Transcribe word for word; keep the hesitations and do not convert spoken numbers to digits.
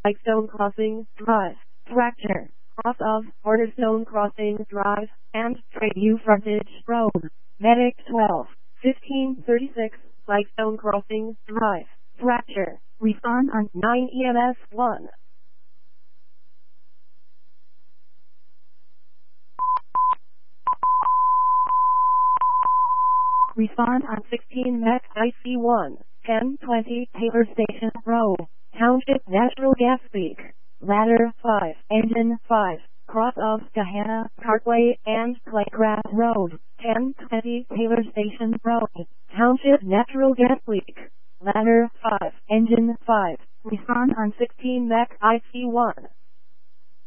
Whitestone Crossing Drive, Fracture, cross of Cornerstone Crossing Drive, and Tradeview Frontage Road. Medic twelve, fifteen thirty-six, Whitestone Crossing Drive, Fracture. Respond on nine E M S one. Respond on sixteen Mech I C one, ten twenty Taylor Station Road, Township Natural Gas Leak. Ladder five, Engine five, cross of Gahanna Parkway and Playgrass Road, ten twenty Taylor Station Road, Township Natural Gas Leak. Ladder five, Engine five, respond on sixteen Mech I C one.